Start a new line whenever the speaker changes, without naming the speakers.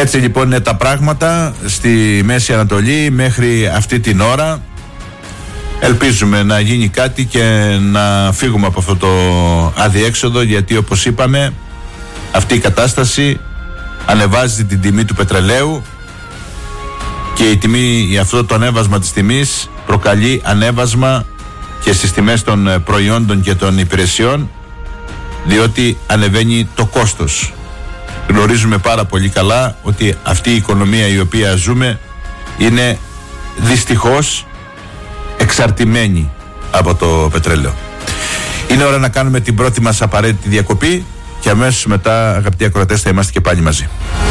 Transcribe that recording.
Έτσι λοιπόν είναι τα πράγματα στη Μέση Ανατολή μέχρι αυτή την ώρα. Ελπίζουμε να γίνει κάτι και να φύγουμε από αυτό το αδιέξοδο, γιατί όπως είπαμε αυτή η κατάσταση ανεβάζει την τιμή του πετρελαίου και η τιμή, αυτό το ανέβασμα της τιμής προκαλεί ανέβασμα και στις τιμές των προϊόντων και των υπηρεσιών, διότι ανεβαίνει το κόστος. Γνωρίζουμε πάρα πολύ καλά ότι αυτή η οικονομία η οποία ζούμε είναι δυστυχώς εξαρτημένη από το πετρέλαιο. Είναι ώρα να κάνουμε την πρώτη μας απαραίτητη διακοπή και αμέσως μετά, αγαπητοί ακροατές, θα είμαστε και πάλι μαζί.